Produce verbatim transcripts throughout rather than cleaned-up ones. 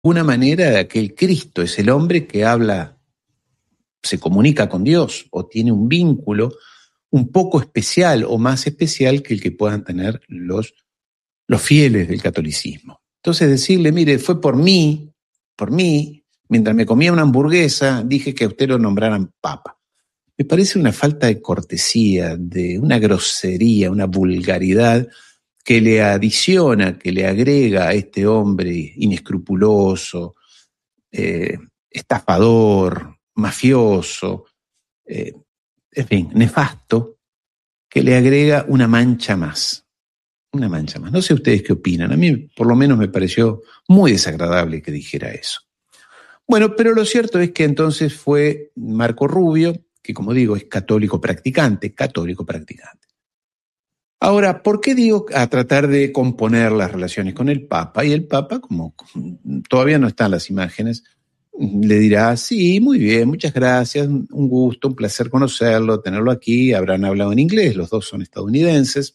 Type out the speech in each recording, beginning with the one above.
una manera de que el Cristo es el hombre que habla, se comunica con Dios o tiene un vínculo un poco especial o más especial que el que puedan tener los, los fieles del catolicismo. Entonces decirle, mire, fue por mí, por mí, mientras me comía una hamburguesa, dije que a usted lo nombraran papa. Me parece una falta de cortesía, de una grosería, una vulgaridad que le adiciona, que le agrega a este hombre inescrupuloso, eh, estafador, mafioso, eh, en fin, nefasto, que le agrega una mancha más. Una mancha más. No sé ustedes qué opinan. A mí, por lo menos, me pareció muy desagradable que dijera eso. Bueno, pero lo cierto es que entonces fue Marco Rubio, que como digo es católico practicante, católico practicante. Ahora, ¿por qué digo a tratar de componer las relaciones con el Papa? Y el Papa, como todavía no están las imágenes, le dirá, sí, muy bien, muchas gracias, un gusto, un placer conocerlo, tenerlo aquí, habrán hablado en inglés, los dos son estadounidenses.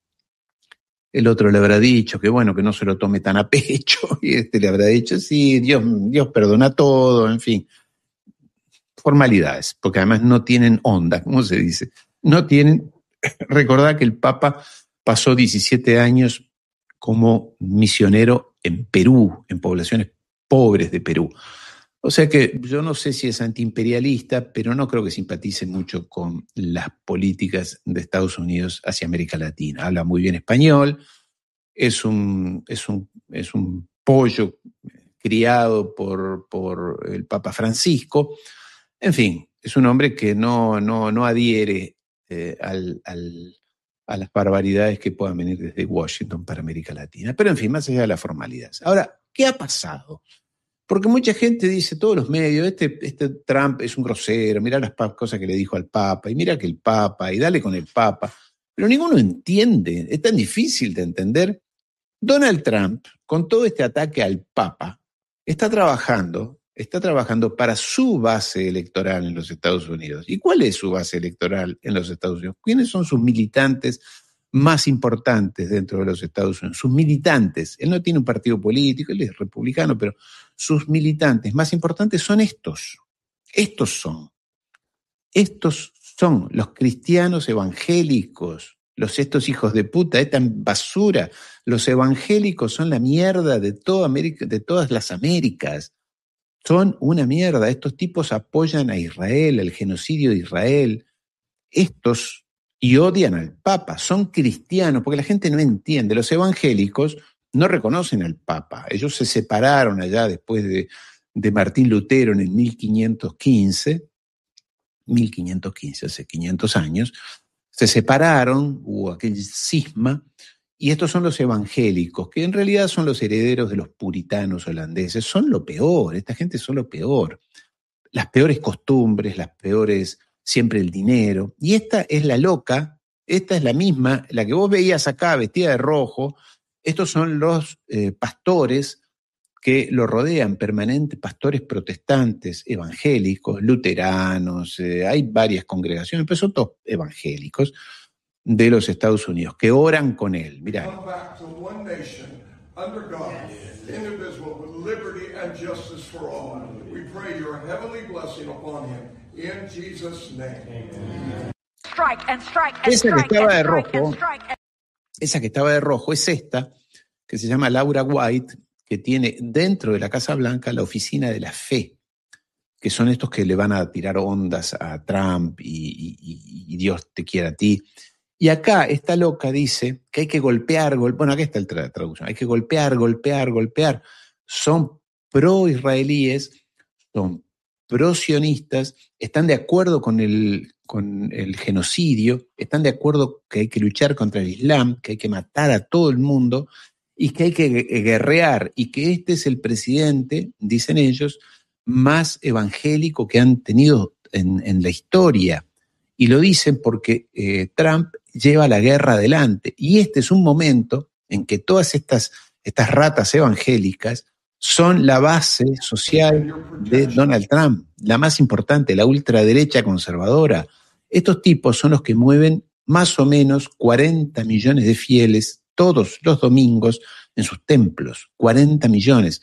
El otro le habrá dicho que bueno, que no se lo tome tan a pecho, y este le habrá dicho, sí, Dios, Dios perdona todo, en fin. Formalidades, porque además no tienen onda, ¿cómo se dice? No tienen, recordad que el Papa pasó diecisiete años como misionero en Perú, en poblaciones pobres de Perú. O sea que yo no sé si es antiimperialista, pero no creo que simpatice mucho con las políticas de Estados Unidos hacia América Latina. Habla muy bien español, es un, es un, es un pollo criado por, por el Papa Francisco. En fin, es un hombre que no, no, no adhiere eh, al, al, a las barbaridades que puedan venir desde Washington para América Latina. Pero en fin, más allá de las formalidades. Ahora, ¿qué ha pasado? Porque mucha gente dice, todos los medios, este, este Trump es un grosero, mira las cosas que le dijo al Papa, y mira que el Papa, y dale con el Papa. Pero ninguno entiende, es tan difícil de entender. Donald Trump, con todo este ataque al Papa, está trabajando, está trabajando para su base electoral en los Estados Unidos. ¿Y cuál es su base electoral en los Estados Unidos? ¿Quiénes son sus militantes más importantes dentro de los Estados Unidos? Sus militantes. Él no tiene un partido político, él es republicano, pero sus militantes más importantes son estos. Estos son. Estos son los cristianos evangélicos, los estos hijos de puta, esta basura. Los evangélicos son la mierda de toda América, de todas las Américas. Son una mierda. Estos tipos apoyan a Israel, el genocidio de Israel. Estos y odian al Papa, son cristianos, porque la gente no entiende. Los evangélicos no reconocen al Papa. Ellos se separaron allá después de, de Martín Lutero en el mil quinientos quince, mil quinientos quince, hace quinientos años, se separaron, hubo aquel cisma, y estos son los evangélicos, que en realidad son los herederos de los puritanos holandeses. Son lo peor, esta gente son lo peor. Las peores costumbres, las peores, siempre el dinero. Y esta es la loca, esta es la misma, la que vos veías acá vestida de rojo. Estos son los eh, pastores que lo rodean, permanentes, pastores protestantes, evangélicos, luteranos, eh, hay varias congregaciones, pero son todos evangélicos de los Estados Unidos, que oran con él. Mirá. Esa que estaba de rojo, esa que estaba de rojo es esta, que se llama Laura White, que tiene dentro de la Casa Blanca la oficina de la fe, que son estos que le van a tirar ondas a Trump y, y, y Dios te quiera a ti. Y acá esta loca dice que hay que golpear, gol- bueno, acá está el tra- traducción, hay que golpear, golpear, golpear. Son pro-israelíes, son pro-sionistas, están de acuerdo con el, con el genocidio, están de acuerdo que hay que luchar contra el Islam, que hay que matar a todo el mundo y que hay que guerrear, y que este es el presidente, dicen ellos, más evangélico que han tenido en, en la historia. Y lo dicen porque eh, Trump lleva la guerra adelante. Y este es un momento en que todas estas, estas ratas evangélicas son la base social de Donald Trump, la más importante, la ultraderecha conservadora. Estos tipos son los que mueven más o menos cuarenta millones de fieles todos los domingos en sus templos, cuarenta millones.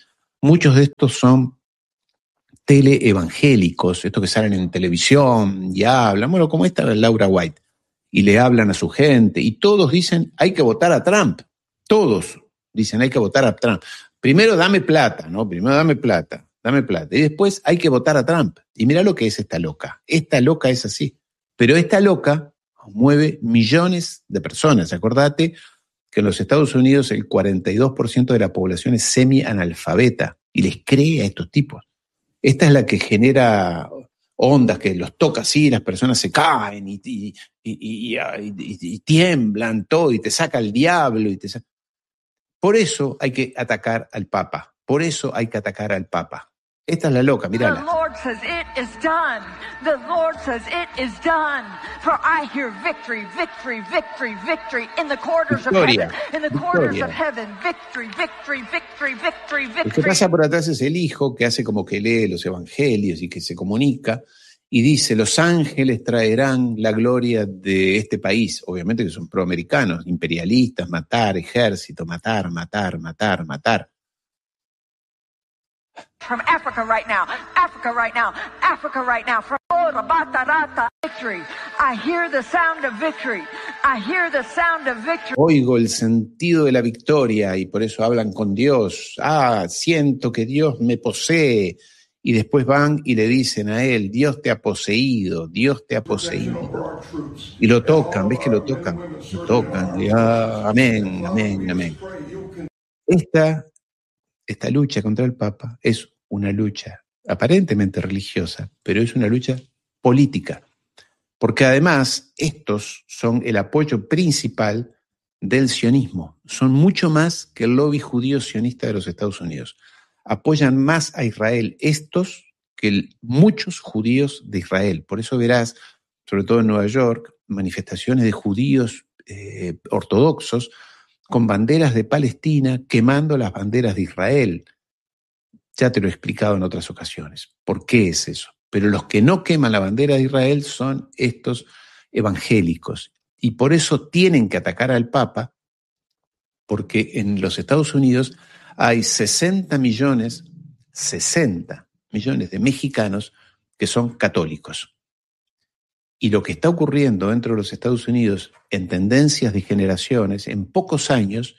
Muchos de estos son teleevangélicos, estos que salen en televisión y hablan, bueno, como esta Laura White, y le hablan a su gente, y todos dicen, hay que votar a Trump. Todos dicen, hay que votar a Trump. Primero dame plata, ¿no? Primero dame plata, dame plata. Y después hay que votar a Trump. Y mirá lo que es esta loca. Esta loca es así. Pero esta loca mueve millones de personas. Acordate que en los Estados Unidos el cuarenta y dos por ciento de la población es semi-analfabeta y les cree a estos tipos. Esta es la que genera ondas que los toca así, las personas se caen y, y, y, y, y, y tiemblan todo y te saca el diablo. Y te saca... Por eso hay que atacar al Papa. Por eso hay que atacar al Papa. Esta es la loca, mírala. The Lord says it is done. The Lord says it is done. For I hear victory, victory, victory, victory in the quarters Victoria, of heaven. In the Victoria. quarters of heaven. Victory, victory, victory, victory, victory. El que pasa por atrás es el hijo que hace como que lee los evangelios y que se comunica y dice, los ángeles traerán la gloria de este país. Obviamente que son proamericanos, imperialistas, matar, ejército, matar, matar, matar, matar. From Africa right now, Africa right now, Africa right now, from victory. I hear the sound of victory. I hear the sound of victory. Oigo el sentido de la victoria y por eso hablan con Dios. Ah, siento que Dios me posee. Y después van y le dicen a él, Dios te ha poseído, Dios te ha poseído. Y lo tocan, ¿ves que lo tocan? Lo tocan. Y, ah, amén, amén, amén. Esta, esta lucha contra el Papa es una lucha aparentemente religiosa, pero es una lucha política, porque además estos son el apoyo principal del sionismo, son mucho más que el lobby judío sionista de los Estados Unidos, apoyan más a Israel estos que el, muchos judíos de Israel, por eso verás, sobre todo en Nueva York, manifestaciones de judíos eh, ortodoxos con banderas de Palestina quemando las banderas de Israel. Ya te lo he explicado en otras ocasiones. ¿Por qué es eso? Pero los que no queman la bandera de Israel son estos evangélicos. Y por eso tienen que atacar al Papa, porque en los Estados Unidos hay sesenta millones, sesenta millones de mexicanos que son católicos. Y lo que está ocurriendo dentro de los Estados Unidos en tendencias de generaciones, en pocos años,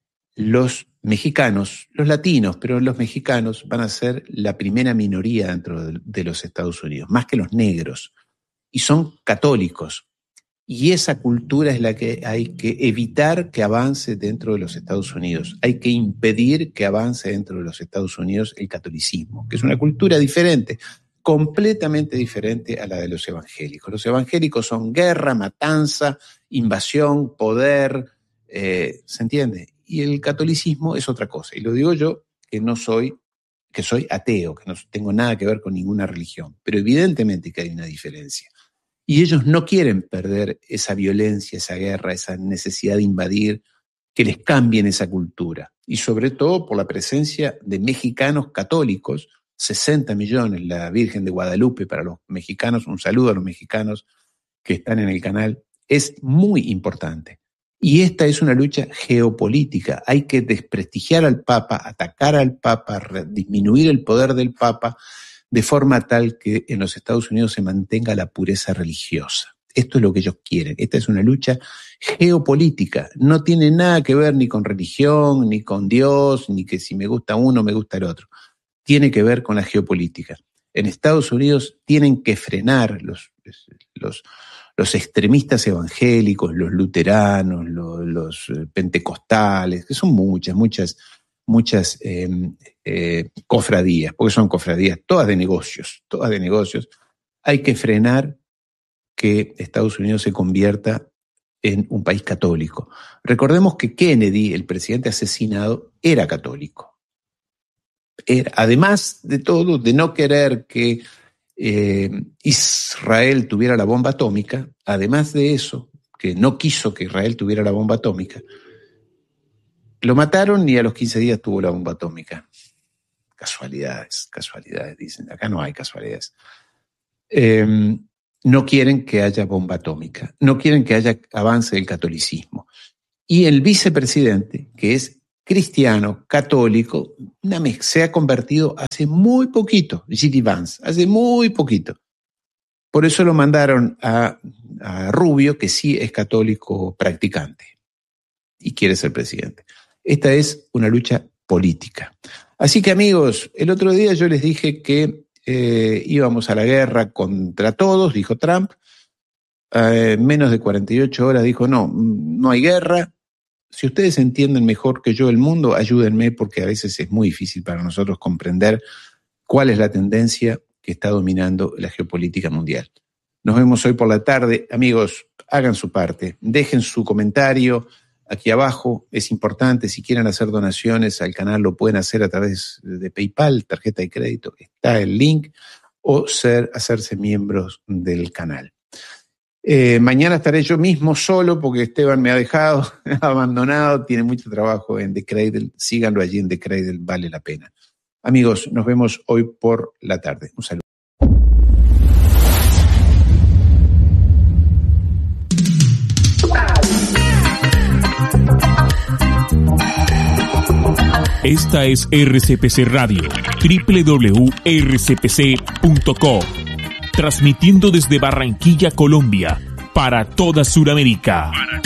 los mexicanos, los latinos, pero los mexicanos van a ser la primera minoría dentro de, de los Estados Unidos, más que los negros, y son católicos. Y esa cultura es la que hay que evitar que avance dentro de los Estados Unidos. Hay que impedir que avance dentro de los Estados Unidos el catolicismo, que es una cultura diferente, completamente diferente a la de los evangélicos. Los evangélicos son guerra, matanza, invasión, poder, eh, ¿se entiende? Y el catolicismo es otra cosa. Y lo digo yo, que no soy, que soy ateo, que no tengo nada que ver con ninguna religión. Pero evidentemente que hay una diferencia. Y ellos no quieren perder esa violencia, esa guerra, esa necesidad de invadir, que les cambien esa cultura. Y sobre todo por la presencia de mexicanos católicos, sesenta millones, la Virgen de Guadalupe para los mexicanos, un saludo a los mexicanos que están en el canal, es muy importante. Y esta es una lucha geopolítica. Hay que desprestigiar al Papa, atacar al Papa, disminuir el poder del Papa, de forma tal que en los Estados Unidos se mantenga la pureza religiosa. Esto es lo que ellos quieren. Esta es una lucha geopolítica. No tiene nada que ver ni con religión, ni con Dios, ni que si me gusta uno, me gusta el otro. Tiene que ver con la geopolítica. En Estados Unidos tienen que frenar los, los, los extremistas evangélicos, los luteranos, los, los pentecostales, que son muchas, muchas, muchas eh, eh, cofradías, porque son cofradías, todas de negocios, todas de negocios. Hay que frenar que Estados Unidos se convierta en un país católico. Recordemos que Kennedy, el presidente asesinado, era católico. Era, además de todo, de no querer que eh, Israel tuviera la bomba atómica, además de eso, que no quiso que Israel tuviera la bomba atómica, lo mataron y a los quince días tuvo la bomba atómica. Casualidades, casualidades, dicen. Acá no hay casualidades. Eh, no quieren que haya bomba atómica, no quieren que haya avance del catolicismo. Y el vicepresidente, que es cristiano, católico, una mezcla, se ha convertido hace muy poquito, J D Vance, hace muy poquito. Por eso lo mandaron a, a Rubio, que sí es católico practicante y quiere ser presidente. Esta es una lucha política. Así que, amigos, el otro día yo les dije que eh, íbamos a la guerra contra todos, dijo Trump. Eh, menos de cuarenta y ocho horas dijo, no, no hay guerra. Si ustedes entienden mejor que yo el mundo, ayúdenme, porque a veces es muy difícil para nosotros comprender cuál es la tendencia que está dominando la geopolítica mundial. Nos vemos hoy por la tarde. Amigos, hagan su parte, dejen su comentario aquí abajo, es importante. Si quieren hacer donaciones al canal, lo pueden hacer a través de PayPal, tarjeta de crédito, está el link, o ser, hacerse miembros del canal. Eh, mañana estaré yo mismo solo porque Esteban me ha dejado abandonado, tiene mucho trabajo en The Cradle, síganlo allí en The Cradle, vale la pena. Amigos, nos vemos hoy por la tarde. Un saludo. Esta es R C P C Radio, doble u doble u doble u punto r c p c punto co, transmitiendo desde Barranquilla, Colombia, para toda Sudamérica.